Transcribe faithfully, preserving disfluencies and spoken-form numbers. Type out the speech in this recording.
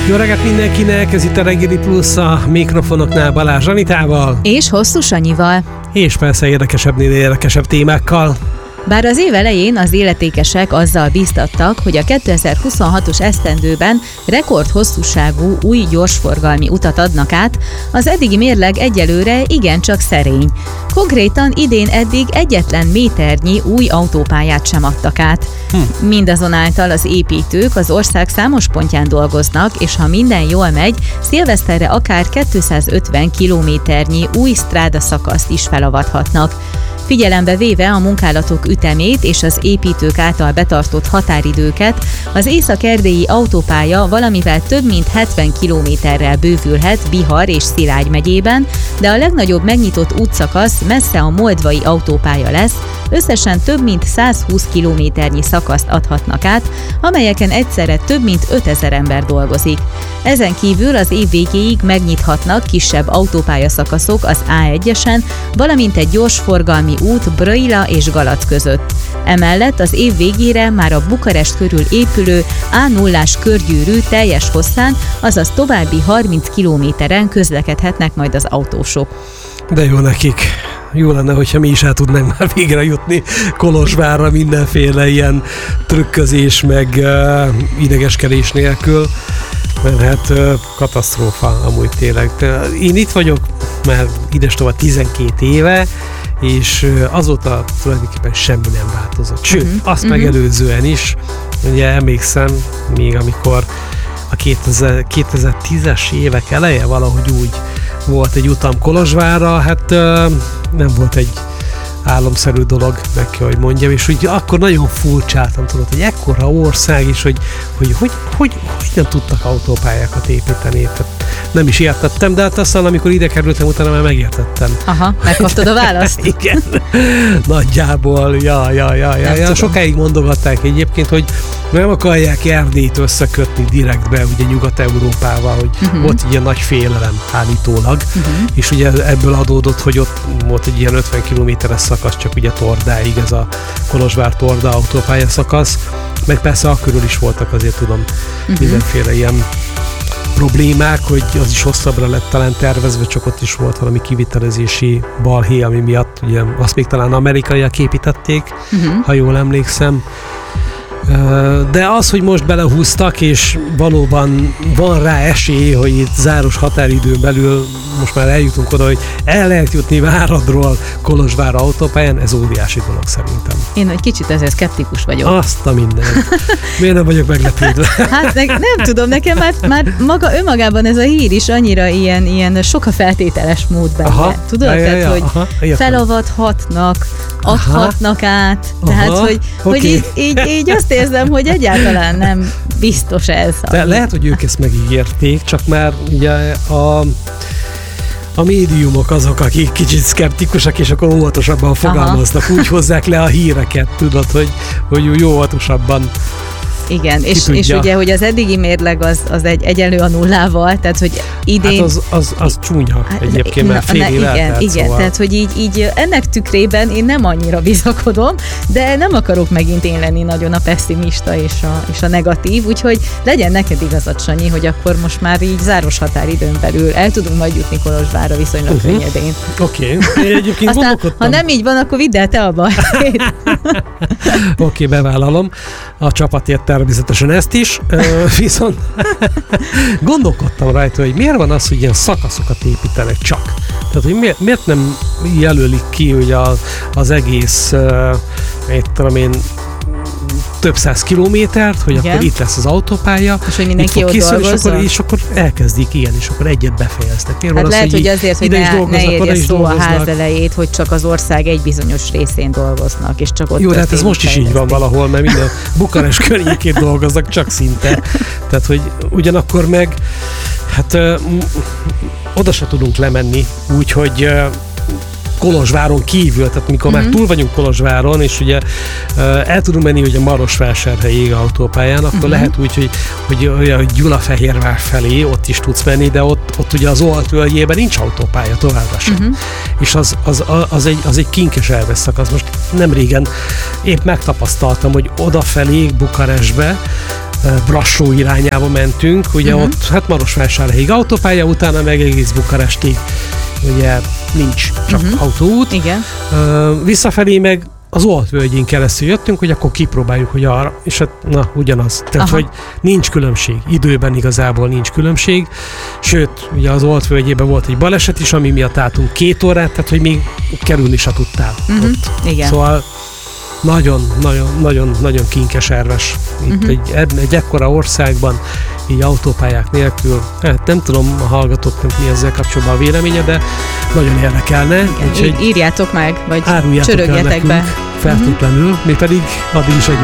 Jó reggelt mindenkinek, ez itt a Reggeli Plusz, a mikrofonoknál Balázs Anitával. És Hosszú Sanyival. És persze érdekesebbnél érdekesebb témákkal. Bár az év elején az illetékesek azzal bíztattak, hogy a kétezer-huszonhatos esztendőben rekordhosszúságú új gyorsforgalmi utat adnak át, az eddigi mérleg egyelőre igencsak szerény. Konkrétan idén eddig egyetlen méternyi új autópályát sem adtak át. Hm. Mindazonáltal az építők az ország számos pontján dolgoznak, és ha minden jól megy, szilveszterre akár kétszázötven kilométernyi új stráda szakaszt is felavathatnak. Figyelembe véve a munkálatok ütemét és az építők által betartott határidőket, az észak-erdélyi autópálya valamivel több mint hetven kilométerrel bővülhet Bihar és Szilágy megyében, de a legnagyobb megnyitott útszakasz messze a moldvai autópálya lesz, összesen több mint százhúsz kilométernyi szakaszt adhatnak át, amelyeken egyszerre több mint ötezer ember dolgozik. Ezen kívül az év végéig megnyithatnak kisebb autópályaszakaszok az á egyesen, valamint egy gyorsforgalmi út Brăila és Galac között. Emellett az év végére már a Bukarest körül épülő á nullás körgyűrű teljes hosszán, azaz további harminc kilométeren közlekedhetnek majd az autósok. De jó nekik. Jó lenne, hogyha mi is el tudnánk már végre jutni Kolozsvárra mindenféle ilyen trükközés, meg uh, idegeskedés nélkül. Mert hát uh, katasztrófa amúgy tényleg. Én itt vagyok már idestova tizenkét éve, és azóta tulajdonképpen semmi nem változott. Sőt, uh-huh. azt uh-huh. megelőzően is, ugye emlékszem, még amikor a kétezer-tízes évek eleje valahogy úgy volt egy utam Kolozsvárra, hát nem volt egy álomszerű dolog, meg kell, hogy mondjam, és úgy akkor nagyon furcsáltam, tudod, hogy ekkora ország is, hogy hogy, hogy, hogy, hogy nem tudtak autópályákat építeni. Tehát nem is értettem, de hát aztán, amikor ide kerültem, utána már megértettem. Aha, megkaptad a választ? Igen, nagyjából, ja, ja, ja, ja, ja. Sokáig mondogatták egyébként, hogy nem akarják Erdélyt összekötni direktbe, ugye Nyugat-Európával, hogy uh-huh. volt egy ilyen nagy félelem állítólag, uh-huh. és ugye ebből adódott, hogy ott volt egy ilyen ötven kilométeres szakasz, csak ugye Tordáig, ez a Kolozsvár-Torda autópálya szakasz, meg persze akkörül is voltak, azért tudom, uh-huh. mindenféle ilyen problémák, hogy az is hosszabbra lett talán tervezve, csak ott is volt valami kivitelezési balhé, ami miatt ugye azt még talán amerikaiak építették, uh-huh. ha jól emlékszem. De az, hogy most belehúztak, és valóban van rá esély, hogy itt záros határidőn belül most már eljutunk oda, hogy el lehet jutni Váradról Kolozsvárra autópályán, ez óriási dolog szerintem. Én egy kicsit ezzel szkeptikus vagyok. Azt a mindent. Miért nem vagyok meglepődve? Hát ne, nem tudom, nekem már, már maga önmagában ez a hír is annyira ilyen, ilyen sok a feltételes mód benne. Aha, Tudod? Ja, Tehát, ja, hogy aha, felavathatnak, adhatnak aha, át. Tehát, aha, hogy, okay. hogy így, így, így azt érzem, hogy egyáltalán nem biztos ez. De lehet, hogy ők ezt megígérték, csak már ugye a, a médiumok azok, akik kicsit szkeptikusak, és akkor óvatosabban fogalmaznak, aha. úgy hozzák le a híreket, tudod, hogy, hogy jó óvatosabban. Igen, és, és ugye, hogy az eddigi mérleg az, az egy egyenlő a nullával, tehát, hogy idén... Hát az, az, az csúnya egyébként, mert fél év Igen, eltelt, igen, szóval. Tehát, hogy így, így ennek tükrében én nem annyira bizakodom, de nem akarok megint én lenni nagyon a pessimista és a, és a negatív, úgyhogy legyen neked igazad, Sanyi, hogy akkor most már így záros határidőn belül el tudunk majd jutni Kolozsvárra viszonylag uh-huh. könnyedén. Oké, okay. Én egyébként Aztán, gondolkodtam. ha nem így van, akkor vidd el te a bajt. Oké, okay, bevállalom. A csapatért természetesen ezt is, viszont gondolkodtam rajta, hogy miért van az, hogy ilyen szakaszokat építenek csak. Tehát, hogy miért, miért nem jelölik ki, hogy a, az egész, mit tudom én, több száz kilométert, hogy igen. akkor itt lesz az autópálya, és hogy mindenki ott készül, és, akkor, és akkor elkezdik, igen, és akkor egyet befejeznek. Hát az, lehet, hogy, hogy azért, hogy ne, ne érje szó a ház elejét, hogy csak az ország egy bizonyos részén dolgoznak, és csak ott jó, hát ez most is így van valahol, mert minden Bukarest környékén dolgoznak, csak szinte. Tehát, hogy ugyanakkor meg, hát ö, oda se tudunk lemenni, úgyhogy ö, Kolozsváron kívül, tehát mikor uh-huh. már túl vagyunk Kolozsváron, és ugye uh, el tudunk menni ugye Marosvásárhelyig autópályán, akkor uh-huh. lehet úgy, hogy, hogy, hogy, hogy Gyulafehérvár felé ott is tudsz menni, de ott, ott ugye az Olt völgyében nincs autópálya továbbra sem. Uh-huh. És az, az, az, egy, az egy kinkes elveszszakasz. Most nem régen épp megtapasztaltam, hogy odafelé Bukarestbe Brassó irányába mentünk, ugye uh-huh. ott hát Marosvásárhelyig autópálya, utána meg egész Bukarestig ugye nincs, csak uh-huh. autóút. Igen. Uh, visszafelé meg az Oltvölgyén keresztül jöttünk, hogy akkor kipróbáljuk, hogy arra, és hát na, ugyanaz. Tehát, Aha. hogy nincs különbség. Időben igazából nincs különbség. Sőt, ugye az Oltvölgyében volt egy baleset is, ami miatt álltunk két órát, tehát, hogy még kerülni se tudtál uh-huh. ott. Igen. Szóval nagyon-nagyon-nagyon kinkeserves. Itt uh-huh. egy, egy ekkora országban, így autópályák nélkül. Hát nem tudom a hallgatóknak mi ezzel kapcsolatban a véleménye, de nagyon érdekelne. Igen, úgyhogy írjátok meg, vagy csörögjetek be. Feltétlenül, uh-huh. mi pedig addig is együtt